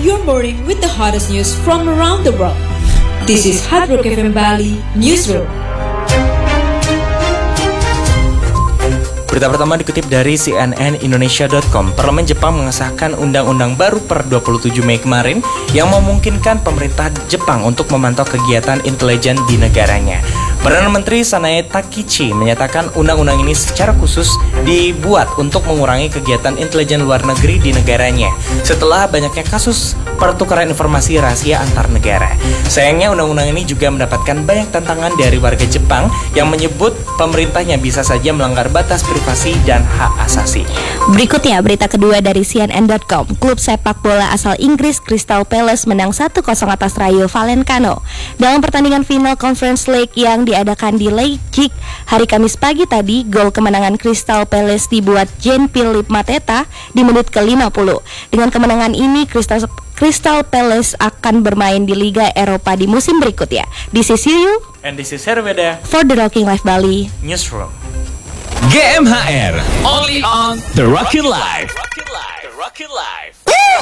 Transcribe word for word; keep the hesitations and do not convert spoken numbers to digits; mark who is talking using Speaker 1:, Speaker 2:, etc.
Speaker 1: your morning with the hottest news from around the world. This is Hard Rock F M Bali Newsroom.
Speaker 2: Berita pertama dikutip dari C N N Indonesia dot com. Parlemen Jepang mengesahkan undang-undang baru per dua puluh tujuh Mei kemarin yang memungkinkan pemerintah Jepang untuk memantau kegiatan intelijen di negaranya. Perdana Menteri Sanae Takichi menyatakan undang-undang ini secara khusus dibuat untuk mengurangi kegiatan intelijen luar negeri di negaranya setelah banyaknya kasus pertukaran informasi rahasia antar negara. Sayangnya undang-undang ini juga mendapatkan banyak tantangan dari warga Jepang yang menyebut pemerintahnya bisa saja melanggar batas privasi dan hak asasi.
Speaker 3: Berikutnya berita kedua dari C N N dot com. Klub sepak bola asal Inggris Crystal Palace menang satu kosong atas Rayo Vallecano dalam pertandingan final Conference League yang diadakan di Leipzig hari Kamis pagi tadi. Gol kemenangan Crystal Palace dibuat Jean-Philippe Mateta di menit ke lima puluh. Dengan kemenangan ini Crystal Crystal Palace akan bermain di Liga Eropa di musim berikutnya. This is you
Speaker 2: And this is Herweda
Speaker 3: for the Rocking Life Bali
Speaker 2: Newsroom.
Speaker 4: G M H R only on The Rocking Life. The Rocking Life.